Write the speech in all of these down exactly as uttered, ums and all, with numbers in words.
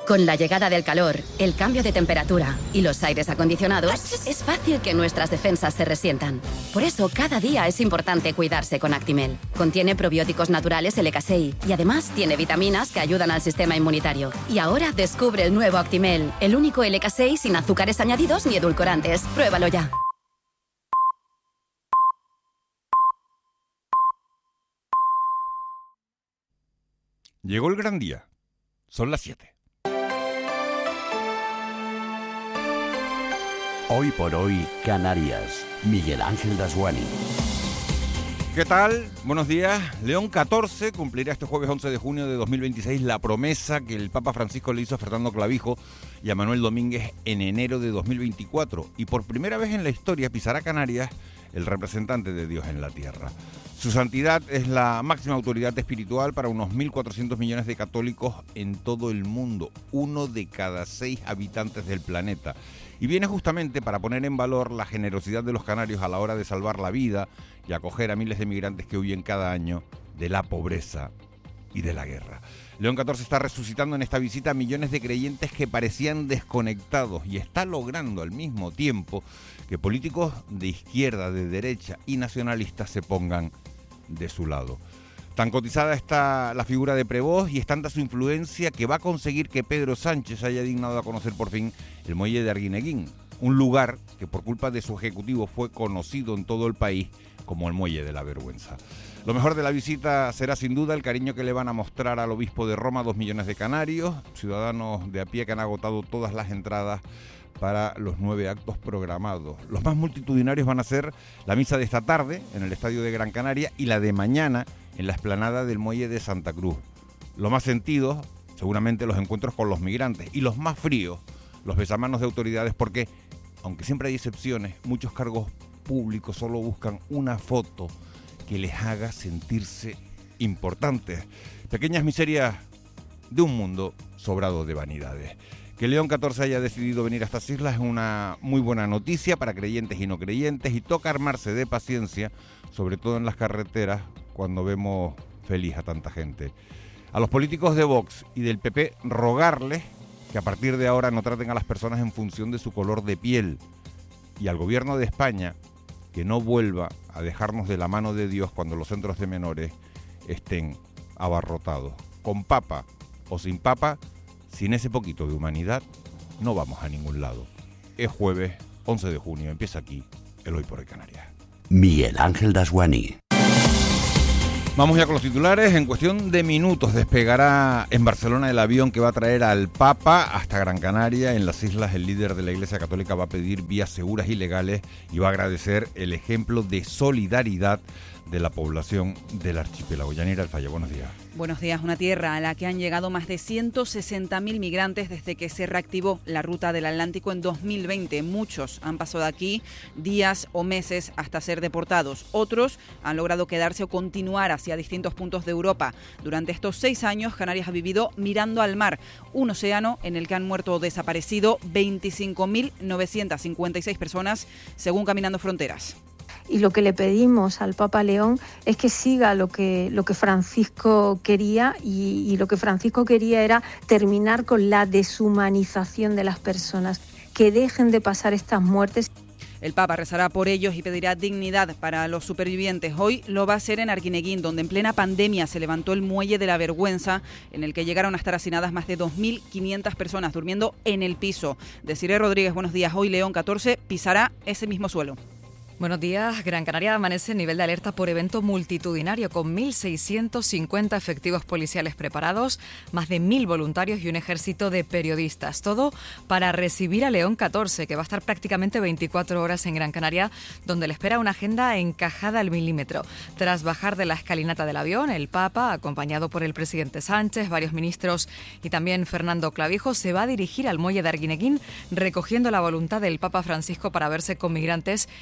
Con la llegada del calor, el cambio de temperatura y los aires acondicionados, es fácil que nuestras defensas se resientan. Por eso, cada día es importante cuidarse con Actimel. Contiene probióticos naturales L K S I y además tiene vitaminas que ayudan al sistema inmunitario. Y ahora descubre el nuevo Actimel, el único L K S I sin azúcares añadidos ni edulcorantes. Pruébalo ya. Llegó el gran día. Son las siete. Hoy por hoy, Canarias. Miguel Ángel Dasguani. ¿Qué tal? Buenos días. León catorce cumplirá este jueves once de junio de dos mil veintiséis la promesa que el Papa Francisco le hizo a Fernando Clavijo y a Manuel Domínguez en enero de dos mil veinticuatro. Y por primera vez en la historia pisará Canarias el representante de Dios en la tierra. Su santidad es la máxima autoridad espiritual para unos mil cuatrocientos millones de católicos en todo el mundo, uno de cada seis habitantes del planeta. Y viene justamente para poner en valor la generosidad de los canarios a la hora de salvar la vida y acoger a miles de migrantes que huyen cada año de la pobreza y de la guerra. León catorce está resucitando en esta visita a millones de creyentes que parecían desconectados y está logrando al mismo tiempo que políticos de izquierda, de derecha y nacionalistas se pongan de su lado. Tan cotizada está la figura de Prevost y es tanta su influencia que va a conseguir que Pedro Sánchez haya dignado a conocer por fin el muelle de Arguineguín, un lugar que por culpa de su ejecutivo fue conocido en todo el país como el muelle de la vergüenza. Lo mejor de la visita será sin duda el cariño que le van a mostrar al obispo de Roma, dos millones de canarios, ciudadanos de a pie que han agotado todas las entradas para los nueve actos programados. Los más multitudinarios van a ser la misa de esta tarde en el Estadio de Gran Canaria y la de mañana en la explanada del muelle de Santa Cruz. Los más sentidos, seguramente los encuentros con los migrantes, y los más fríos, los besamanos de autoridades, porque, aunque siempre hay excepciones, muchos cargos públicos solo buscan una foto que les haga sentirse importantes. Pequeñas miserias de un mundo sobrado de vanidades. Que León catorce haya decidido venir a estas islas es una muy buena noticia para creyentes y no creyentes, y toca armarse de paciencia, sobre todo en las carreteras, cuando vemos feliz a tanta gente. A los políticos de Vox y del P P rogarles que a partir de ahora no traten a las personas en función de su color de piel, y al gobierno de España que no vuelva a dejarnos de la mano de Dios cuando los centros de menores estén abarrotados. Con papa o sin papa, sin ese poquito de humanidad, no vamos a ningún lado. Es jueves, once de junio, empieza aquí el Hoy por Hoy Canarias. Miguel Ángel Dasguani. Vamos ya con los titulares. En cuestión de minutos despegará en Barcelona el avión que va a traer al Papa hasta Gran Canaria. En las islas, el líder de la Iglesia Católica va a pedir vías seguras y legales y va a agradecer el ejemplo de solidaridad de la población del archipiélago. Yanira Alfaya, buenos días. Buenos días. Una tierra a la que han llegado más de ciento sesenta mil migrantes desde que se reactivó la ruta del Atlántico en dos mil veinte. Muchos han pasado aquí días o meses hasta ser deportados. Otros han logrado quedarse o continuar hacia distintos puntos de Europa. Durante estos seis años, Canarias ha vivido mirando al mar, un océano en el que han muerto o desaparecido veinticinco mil novecientas cincuenta y seis personas, según Caminando Fronteras. Y lo que le pedimos al Papa León es que siga lo que, lo que Francisco quería, y, y lo que Francisco quería era terminar con la deshumanización de las personas, que dejen de pasar estas muertes. El Papa rezará por ellos y pedirá dignidad para los supervivientes. Hoy lo va a hacer en Arguineguín, donde en plena pandemia se levantó el muelle de la vergüenza, en el que llegaron a estar hacinadas más de dos mil quinientas personas durmiendo en el piso. Desiree Rodríguez, buenos días. Hoy León catorce pisará ese mismo suelo. Buenos días. Gran Canaria amanece en nivel de alerta por evento multitudinario, con mil seiscientos cincuenta efectivos policiales preparados, más de mil voluntarios y un ejército de periodistas. Todo para recibir a León catorce, que va a estar prácticamente veinticuatro horas en Gran Canaria, donde le espera una agenda encajada al milímetro. Tras bajar de la escalinata del avión, el Papa, acompañado por el presidente Sánchez, varios ministros y también Fernando Clavijo, se va a dirigir al muelle de Arguineguín, recogiendo la voluntad del Papa Francisco para verse con migrantes y colectivos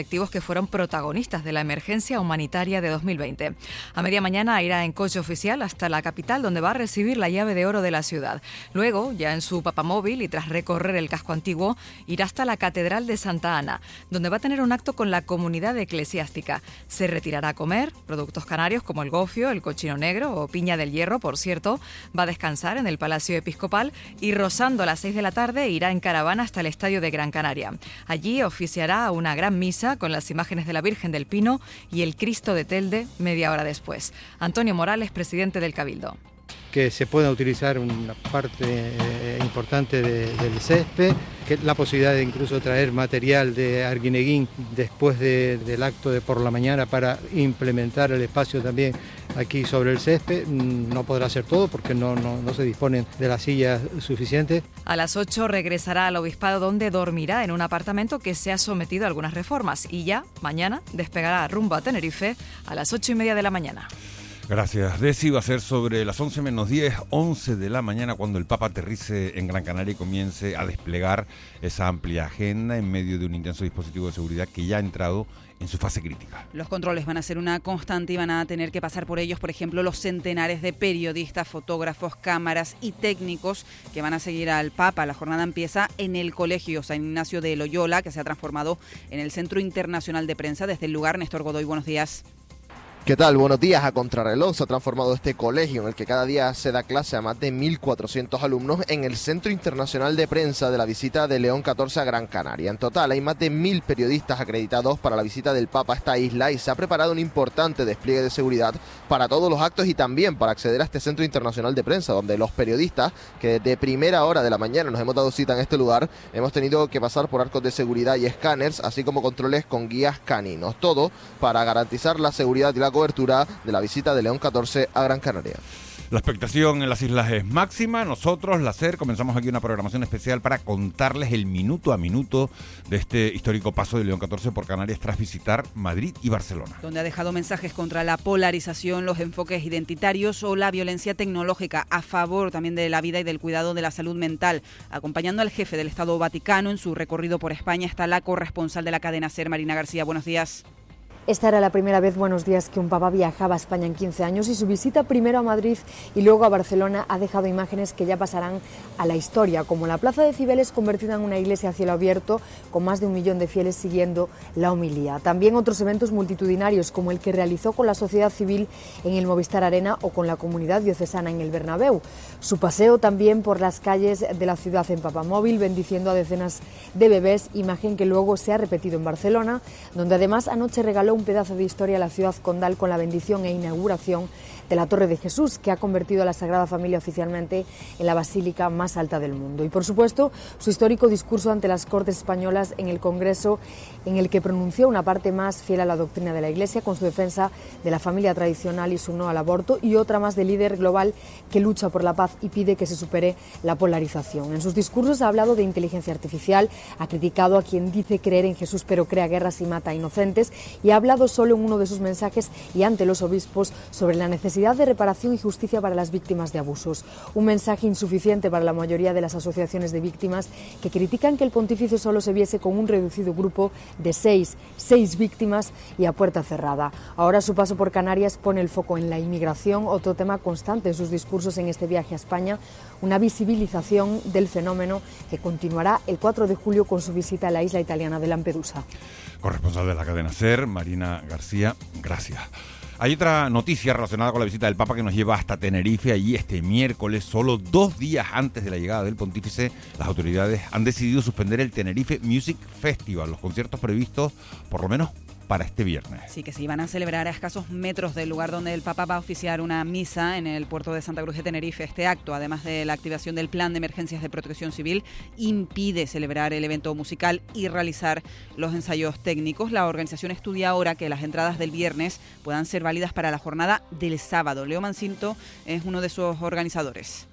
colectivos que fueron protagonistas de la emergencia humanitaria de dos mil veinte. A media mañana irá en coche oficial hasta la capital, donde va a recibir la llave de oro de la ciudad. Luego, ya en su papamóvil y tras recorrer el casco antiguo, irá hasta la Catedral de Santa Ana, donde va a tener un acto con la comunidad eclesiástica. Se retirará a comer productos canarios como el gofio, el cochino negro o piña del hierro, por cierto. Va a descansar en el Palacio Episcopal y, rozando a las seis de la tarde, irá en caravana hasta el Estadio de Gran Canaria. Allí oficiará una gran misa con las imágenes de la Virgen del Pino y el Cristo de Telde media hora después. Antonio Morales, presidente del Cabildo. Que se pueda utilizar una parte eh, importante de, del césped, que la posibilidad de incluso traer material de Arguineguín después de, del acto de por la mañana para implementar el espacio también aquí sobre el césped. No podrá hacer todo porque no, no, no se disponen de las sillas suficientes. A las ocho regresará al Obispado, donde dormirá en un apartamento que se ha sometido a algunas reformas, y ya mañana despegará rumbo a Tenerife a las ocho y media de la mañana. Gracias, Desi. Va a ser sobre las once menos diez, once de la mañana, cuando el Papa aterrice en Gran Canaria y comience a desplegar esa amplia agenda en medio de un intenso dispositivo de seguridad que ya ha entrado en su fase crítica. Los controles van a ser una constante y van a tener que pasar por ellos, por ejemplo, los centenares de periodistas, fotógrafos, cámaras y técnicos que van a seguir al Papa. La jornada empieza en el Colegio San Ignacio de Loyola, que se ha transformado en el Centro Internacional de Prensa. Desde el lugar, Néstor Godoy, buenos días. ¿Qué tal? Buenos días. A contrarreloj se ha transformado este colegio en el que cada día se da clase a más de mil cuatrocientos alumnos en el Centro Internacional de Prensa de la visita de León catorce a Gran Canaria. En total hay más de mil periodistas acreditados para la visita del Papa a esta isla y se ha preparado un importante despliegue de seguridad para todos los actos y también para acceder a este Centro Internacional de Prensa, donde los periodistas que desde primera hora de la mañana nos hemos dado cita en este lugar hemos tenido que pasar por arcos de seguridad y escáneres, así como controles con guías caninos. Todo para garantizar la seguridad y la cobertura de la visita de León catorce a Gran Canaria. La expectación en las islas es máxima. Nosotros, la SER, comenzamos aquí una programación especial para contarles el minuto a minuto de este histórico paso de León catorce por Canarias tras visitar Madrid y Barcelona. Donde ha dejado mensajes contra la polarización, los enfoques identitarios o la violencia tecnológica, a favor también de la vida y del cuidado de la salud mental. Acompañando al jefe del Estado Vaticano en su recorrido por España está la corresponsal de la cadena SER, Marina García. Buenos días. Esta era la primera vez, buenos días, que un papa viajaba a España en quince años y su visita primero a Madrid y luego a Barcelona ha dejado imágenes que ya pasarán a la historia, como la Plaza de Cibeles convertida en una iglesia a cielo abierto con más de un millón de fieles siguiendo la homilía. También otros eventos multitudinarios como el que realizó con la sociedad civil en el Movistar Arena o con la comunidad diocesana en el Bernabéu. Su paseo también por las calles de la ciudad en papamóvil, bendiciendo a decenas de bebés, imagen que luego se ha repetido en Barcelona, donde además anoche regaló un pedazo de historia a la ciudad condal con la bendición e inauguración de la Torre de Jesús, que ha convertido a la Sagrada Familia oficialmente en la basílica más alta del mundo. Y por supuesto, su histórico discurso ante las Cortes Españolas en el Congreso, en el que pronunció una parte más fiel a la doctrina de la Iglesia, con su defensa de la familia tradicional y su no al aborto, y otra más de líder global que lucha por la paz y pide que se supere la polarización. En sus discursos ha hablado de inteligencia artificial, ha criticado a quien dice creer en Jesús pero crea guerras y mata a inocentes, y ha hablado solo en uno de sus mensajes y ante los obispos sobre la necesidad de reparación y justicia para las víctimas de abusos. Un mensaje insuficiente para la mayoría de las asociaciones de víctimas que critican que el pontífice solo se viese con un reducido grupo de seis, seis víctimas y a puerta cerrada. Ahora su paso por Canarias pone el foco en la inmigración, otro tema constante en sus discursos en este viaje a España, una visibilización del fenómeno que continuará el cuatro de julio con su visita a la isla italiana de Lampedusa. Corresponsal de la cadena SER, Marina García, gracias. Hay otra noticia relacionada con la visita del Papa que nos lleva hasta Tenerife. Allí este miércoles, solo dos días antes de la llegada del pontífice, las autoridades han decidido suspender el Tenerife Music Festival, los conciertos previstos por lo menos para este viernes. Sí, que se iban a celebrar a escasos metros del lugar donde el Papa va a oficiar una misa en el puerto de Santa Cruz de Tenerife. Este acto, además de la activación del Plan de Emergencias de Protección Civil, impide celebrar el evento musical y realizar los ensayos técnicos. La organización estudia ahora que las entradas del viernes puedan ser válidas para la jornada del sábado. Leo Mancinto es uno de sus organizadores.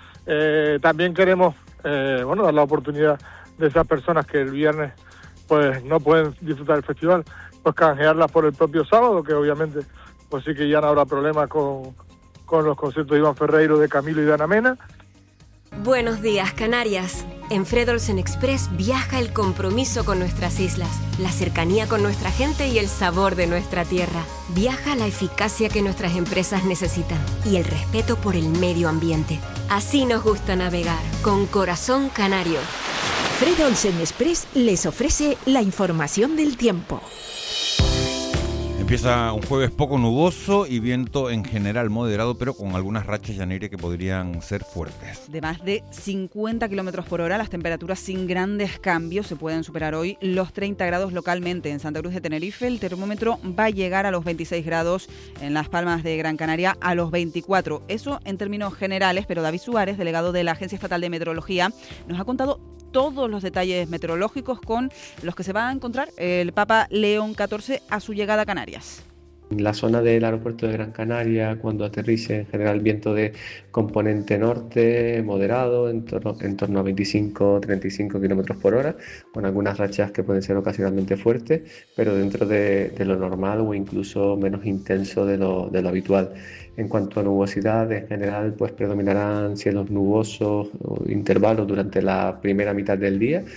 Eh, también queremos eh, bueno, dar la oportunidad de esas personas que el viernes pues no pueden disfrutar del festival, pues canjearlas por el propio sábado, que obviamente pues sí que ya no habrá problema con, con los conciertos de Iván Ferreiro, de Camilo y de Ana Mena. Buenos días, Canarias. En Fred Olsen Express viaja el compromiso con nuestras islas, la cercanía con nuestra gente y el sabor de nuestra tierra. Viaja la eficacia que nuestras empresas necesitan y el respeto por el medio ambiente. Así nos gusta navegar, con corazón canario. Fred Olsen Express les ofrece la información del tiempo. Empieza un jueves poco nuboso y viento en general moderado, pero con algunas rachas llaneras que podrían ser fuertes. De más de cincuenta kilómetros por hora, las temperaturas sin grandes cambios se pueden superar hoy los treinta grados localmente. En Santa Cruz de Tenerife el termómetro va a llegar a los veintiséis grados, en Las Palmas de Gran Canaria a los veinticuatro. Eso en términos generales, pero David Suárez, delegado de la Agencia Estatal de Meteorología, nos ha contado todos los detalles meteorológicos con los que se va a encontrar el Papa León catorce a su llegada a Canarias. En la zona del aeropuerto de Gran Canaria, cuando aterrice, en general viento de componente norte moderado, en torno, en torno a veinticinco a treinta y cinco kilómetros por hora, con algunas rachas que pueden ser ocasionalmente fuertes, pero dentro de, de lo normal o incluso menos intenso de lo, de lo habitual. En cuanto a nubosidad, en general pues predominarán cielos nubosos o intervalos durante la primera mitad del día.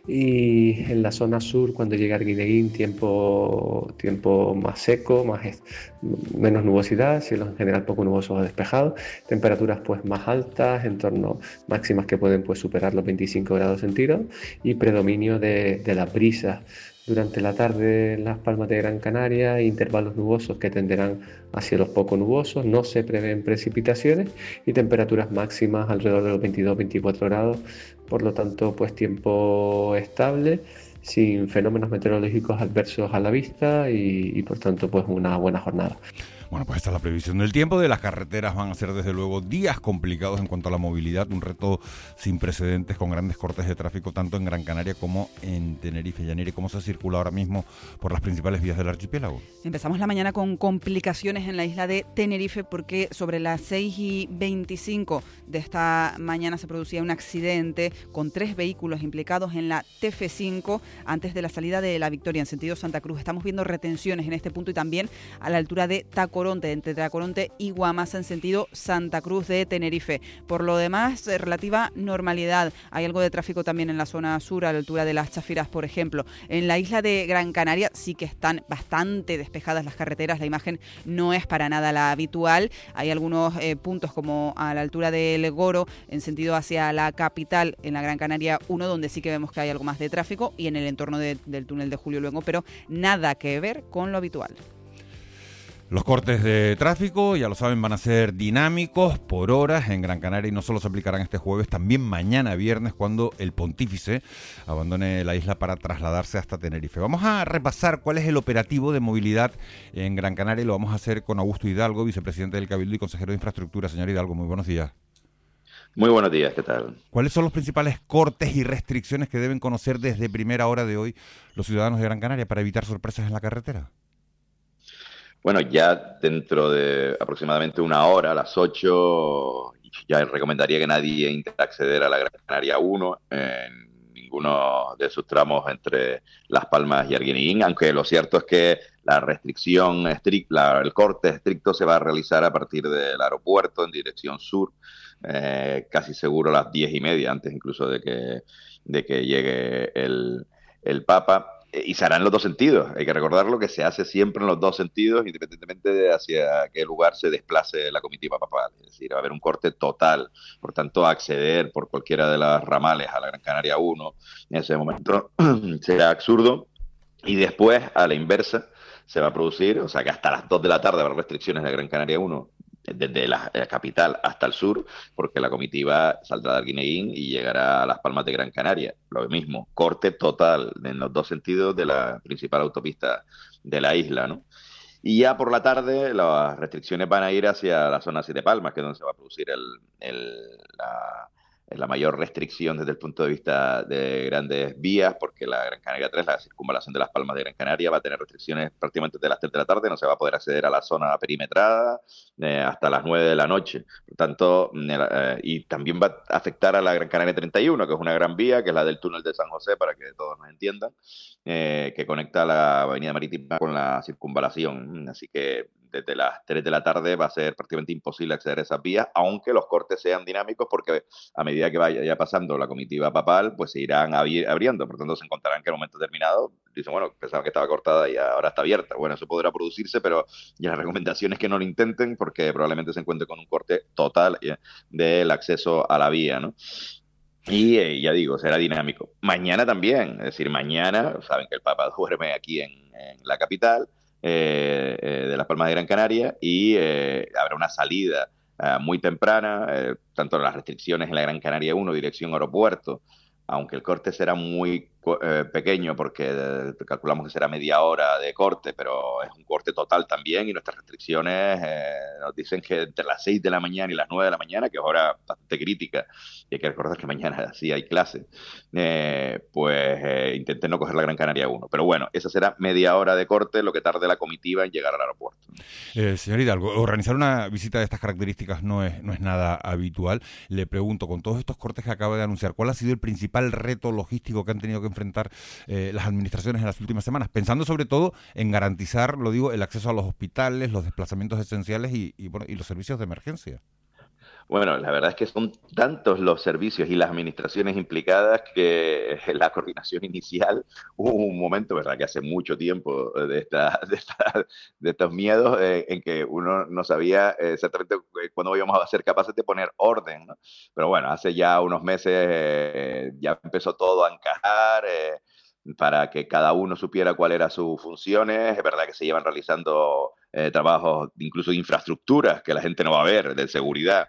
Y en la zona sur, cuando llega Arguineguín, tiempo, tiempo más seco, más, menos nubosidad, cielos en general poco nubosos o despejados, temperaturas pues más altas, en torno máximas que pueden pues superar los veinticinco grados centígrados y predominio de, de la brisa. Durante la tarde en Las Palmas de Gran Canaria, intervalos nubosos que tenderán a cielos poco nubosos, no se prevén precipitaciones y temperaturas máximas alrededor de los veintidós a veinticuatro grados, por lo tanto pues tiempo estable, sin fenómenos meteorológicos adversos a la vista y, y por tanto pues una buena jornada. Bueno, pues esta es la previsión del tiempo. De las carreteras van a ser desde luego días complicados en cuanto a la movilidad, un reto sin precedentes con grandes cortes de tráfico tanto en Gran Canaria como en Tenerife. Yanire, ¿cómo se circula ahora mismo por las principales vías del archipiélago? Empezamos la mañana con complicaciones en la isla de Tenerife porque sobre las seis y veinticinco de esta mañana se producía un accidente con tres vehículos implicados en la T F cinco antes de la salida de La Victoria en sentido Santa Cruz. Estamos viendo retenciones en este punto y también a la altura de Tacoronte, entre Tacoronte y Guamasa en sentido Santa Cruz de Tenerife. Por lo demás, relativa normalidad. Hay algo de tráfico también en la zona sur, a la altura de Las Chafiras, por ejemplo. En la isla de Gran Canaria sí que están bastante despejadas las carreteras. La imagen no es para nada la habitual. Hay algunos eh, puntos como a la altura del Goro, en sentido hacia la capital, en la Gran Canaria uno, donde sí que vemos que hay algo más de tráfico, y en el entorno de, del túnel de Julio Luengo, pero nada que ver con lo habitual. Los cortes de tráfico, ya lo saben, van a ser dinámicos por horas en Gran Canaria y no solo se aplicarán este jueves, también mañana viernes cuando el pontífice abandone la isla para trasladarse hasta Tenerife. Vamos a repasar cuál es el operativo de movilidad en Gran Canaria y lo vamos a hacer con Augusto Hidalgo, vicepresidente del Cabildo y consejero de Infraestructura. Señor Hidalgo, muy buenos días. Muy buenos días, ¿qué tal? ¿Cuáles son los principales cortes y restricciones que deben conocer desde primera hora de hoy los ciudadanos de Gran Canaria para evitar sorpresas en la carretera? Bueno, ya dentro de aproximadamente una hora, a las ocho, ya recomendaría que nadie intente acceder a la Gran Canaria uno en ninguno de sus tramos entre Las Palmas y Arguineguín, aunque lo cierto es que la restricción estricta, el corte estricto se va a realizar a partir del aeropuerto en dirección sur, eh, casi seguro a las diez y media, antes incluso de que, de que llegue el, el Papa. Y se hará en los dos sentidos. Hay que recordarlo que se hace siempre en los dos sentidos, independientemente de hacia qué lugar se desplace la comitiva papal. Es decir, va a haber un corte total. Por tanto, acceder por cualquiera de las ramales a la Gran Canaria uno en ese momento será absurdo. Y después, a la inversa, se va a producir, o sea que hasta las dos de la tarde habrá restricciones de la Gran Canaria uno, desde la, la capital hasta el sur, porque la comitiva saldrá de Arguineguín y llegará a Las Palmas de Gran Canaria. Lo mismo, corte total en los dos sentidos de la principal autopista de la isla, ¿no? Y ya por la tarde las restricciones van a ir hacia la zona Siete Palmas, que es donde se va a producir el, el, la, la mayor restricción desde el punto de vista de grandes vías, porque la Gran Canaria tres, la circunvalación de Las Palmas de Gran Canaria, va a tener restricciones prácticamente desde las tres de la tarde, no se va a poder acceder a la zona perimetrada eh, hasta las nueve de la noche. Por tanto, eh, y también va a afectar a la Gran Canaria treinta y uno, que es una gran vía, que es la del túnel de San José, para que todos nos entiendan, eh, que conecta la avenida marítima con la circunvalación. Así que desde las tres de la tarde va a ser prácticamente imposible acceder a esas vías, aunque los cortes sean dinámicos, porque a medida que vaya pasando la comitiva papal, pues se irán abri- abriendo. Por tanto, se encontrarán que en el momento determinado dicen, bueno, pensaba que estaba cortada y ahora está abierta. Bueno, eso podrá producirse, pero ya la recomendación es que no lo intenten, porque probablemente se encuentre con un corte total eh, del acceso a la vía, ¿no? Y eh, ya digo, será dinámico. Mañana también, es decir, mañana, saben que el Papa duerme aquí en, en la capital eh, eh, de Las Palmas de Gran Canaria, y eh, habrá una salida eh, muy temprana, eh, tanto las restricciones en la Gran Canaria uno, dirección aeropuerto, aunque el corte será muy eh, pequeño, porque eh, calculamos que será media hora de corte, pero es un corte total también, y nuestras restricciones eh, nos dicen que entre las seis de la mañana y las nueve de la mañana, que es hora bastante crítica, y hay que recordar que mañana sí hay clase, eh, pues eh, intenten no coger la Gran Canaria uno. Pero bueno, esa será media hora de corte, lo que tarde la comitiva en llegar al aeropuerto. Eh, señor Hidalgo, organizar una visita de estas características no es, no es nada habitual. Le pregunto, con todos estos cortes que acaba de anunciar, ¿cuál ha sido el principal reto logístico que han tenido que enfrentar eh, las administraciones en las últimas semanas? Pensando sobre todo en garantizar, lo digo, el acceso a los hospitales, los desplazamientos esenciales y, y, bueno, y los servicios de emergencia. Bueno, la verdad es que son tantos los servicios y las administraciones implicadas que la coordinación inicial, hubo un momento, ¿verdad?, que hace mucho tiempo de, esta, de, esta, de estos miedos eh, en que uno no sabía exactamente cuándo íbamos a ser capaces de poner orden, ¿no? Pero bueno, hace ya unos meses eh, ya empezó todo a encajar, eh, para que cada uno supiera cuál eran sus funciones. Es verdad que se llevan realizando eh, trabajos incluso de infraestructuras que la gente no va a ver, de seguridad,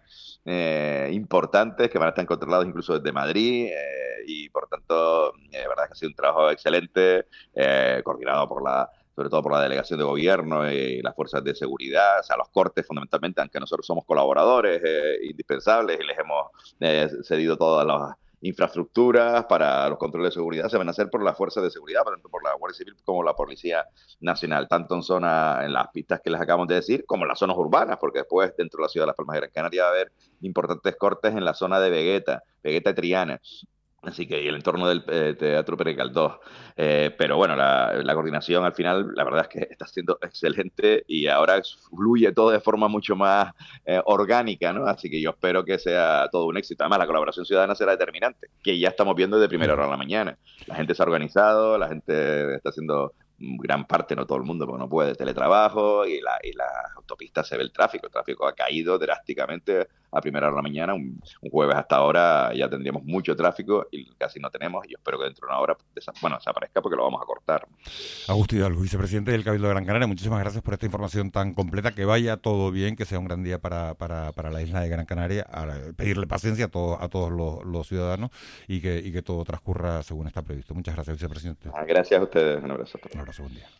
eh, importantes, que van a estar controlados incluso desde Madrid, eh, y por tanto, es eh, verdad que ha sido un trabajo excelente, eh, coordinado por la sobre todo por la delegación de gobierno y las fuerzas de seguridad, o sea, los cortes fundamentalmente, aunque nosotros somos colaboradores eh, indispensables y les hemos eh, cedido todas las infraestructuras para los controles de seguridad, se van a hacer por las fuerzas de seguridad, tanto por la Guardia Civil como la Policía Nacional, tanto en zona, en las pistas que les acabamos de decir, como en las zonas urbanas, porque después dentro de la ciudad de Las Palmas de Gran Canaria va a haber importantes cortes en la zona de Vegueta, Vegueta y Triana. Así que y el entorno del eh, Teatro Pere Galdós. Eh, pero bueno, la, la coordinación al final, la verdad es que está siendo excelente y ahora fluye todo de forma mucho más eh, orgánica, ¿no? Así que yo espero que sea todo un éxito. Además, la colaboración ciudadana será determinante, que ya estamos viendo desde primera hora de la mañana. La gente se ha organizado, la gente está haciendo gran parte, no todo el mundo, porque no puede, teletrabajo, y la, y la autopista se ve el tráfico. El tráfico ha caído drásticamente a primera hora de la mañana. Un, un jueves hasta ahora ya tendríamos mucho tráfico y casi no tenemos, y yo espero que dentro de una hora desa, bueno, desaparezca, porque lo vamos a cortar. Agustín Hidalgo, vicepresidente del Cabildo de Gran Canaria, muchísimas gracias por esta información tan completa. Que vaya todo bien, que sea un gran día para, para, para la isla de Gran Canaria. A pedirle paciencia a, todo, a todos los, los ciudadanos y que, y que todo transcurra según está previsto. Muchas gracias, vicepresidente. Ah, gracias a ustedes. Un abrazo. Un abrazo, buen día.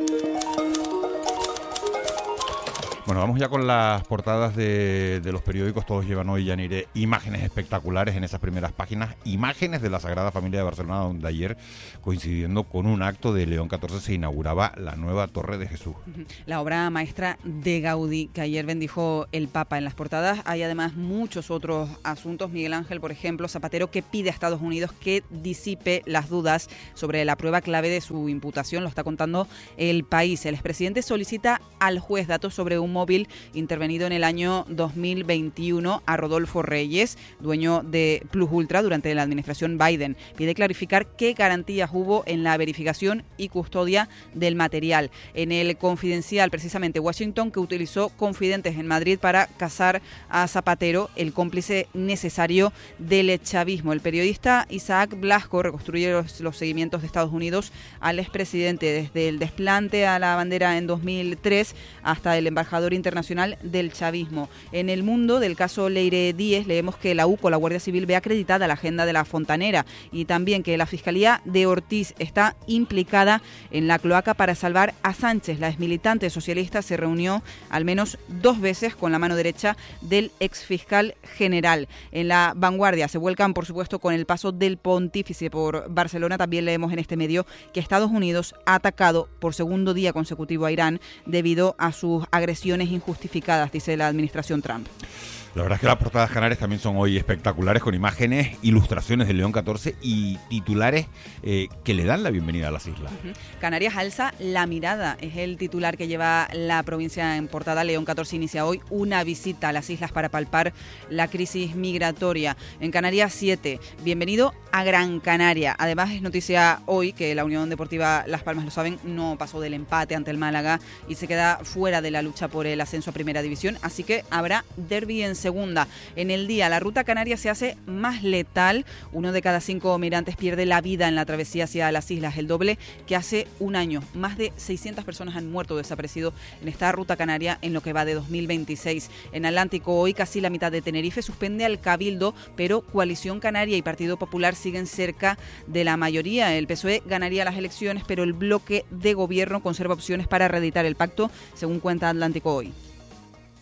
Bueno, vamos ya con las portadas de, de los periódicos. Todos llevan hoy, Yanire, imágenes espectaculares en esas primeras páginas. Imágenes de la Sagrada Familia de Barcelona, donde ayer, coincidiendo con un acto de León catorce, se inauguraba la nueva Torre de Jesús. La obra maestra de Gaudí, que ayer bendijo el Papa. En las portadas hay además muchos otros asuntos. Miguel Ángel, por ejemplo, Zapatero, que pide a Estados Unidos que disipe las dudas sobre la prueba clave de su imputación. Lo está contando El País. El expresidente solicita al juez datos sobre un móvil intervenido en el año dos mil veintiuno a Rodolfo Reyes, dueño de Plus Ultra durante la administración Biden. Pide clarificar qué garantías hubo en la verificación y custodia del material. En el Confidencial, precisamente, Washington, que utilizó confidentes en Madrid para cazar a Zapatero, el cómplice necesario del chavismo. El periodista Isaac Blasco reconstruye los, los seguimientos de Estados Unidos al expresidente, desde el desplante a la bandera en dos mil tres hasta el embajador internacional del chavismo. En El Mundo, del caso Leire Díez, leemos que la U C O, la Guardia Civil, ve acreditada la agenda de la Fontanera, y también que la Fiscalía de Ortiz está implicada en la cloaca para salvar a Sánchez. La exmilitante socialista se reunió al menos dos veces con la mano derecha del exfiscal general. En La Vanguardia se vuelcan, por supuesto, con el paso del pontífice por Barcelona. También leemos en este medio que Estados Unidos ha atacado por segundo día consecutivo a Irán debido a sus agresiones injustificadas, dice la administración Trump. La verdad es que las portadas canarias también son hoy espectaculares, con imágenes, ilustraciones del León catorce y titulares eh, que le dan la bienvenida a las islas. Uh-huh. Canarias alza la mirada, es el titular que lleva la provincia en portada. León catorce inicia hoy una visita a las islas para palpar la crisis migratoria. En Canarias siete, bienvenido a Gran Canaria. Además es noticia hoy que la Unión Deportiva Las Palmas, lo saben, no pasó del empate ante el Málaga y se queda fuera de la lucha por el ascenso a Primera División, así que habrá derbi en segunda. En el día, la ruta canaria se hace más letal. Uno de cada cinco migrantes pierde la vida en la travesía hacia las islas, el doble que hace un año. Más de seiscientas personas han muerto o desaparecido en esta ruta canaria en lo que va de dos mil veintiséis. En Atlántico, hoy casi la mitad de Tenerife suspende al Cabildo, pero Coalición Canaria y Partido Popular siguen cerca de la mayoría. El P S O E ganaría las elecciones, pero el bloque de gobierno conserva opciones para reeditar el pacto, según cuenta Atlántico hoy.